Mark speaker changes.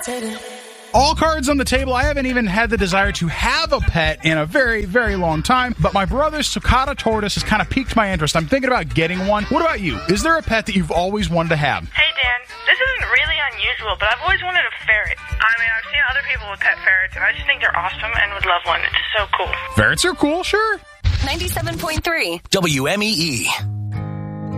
Speaker 1: All cards on the table. I haven't even had the desire to have a pet in a very, very long time, but my brother's Sulcata tortoise has kind of piqued my interest. I'm thinking about getting one. What about you? Is there a pet that you've always wanted to have?
Speaker 2: Hey, Dan. This isn't really unusual, but I've always wanted a ferret. I mean, I've seen other people with pet ferrets, and I just think they're awesome and would love one. It's just so cool.
Speaker 1: Ferrets are cool, sure.
Speaker 3: 97.3
Speaker 4: WMEE.